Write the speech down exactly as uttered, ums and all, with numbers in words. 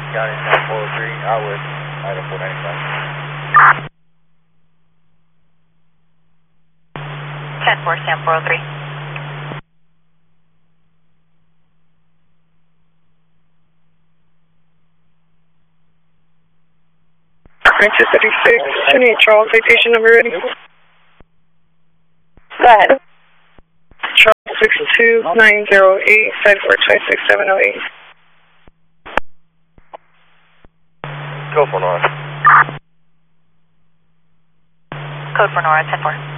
County ten four oh three, out with item four ninety-five. ten four, Sam four oh three. Francis thirty-six, twenty-eight Charles, citation number ready. Go ahead. Charles six two nine zero eight five four five six seven zero eight. Go for Nora. Code for Nora, ten four.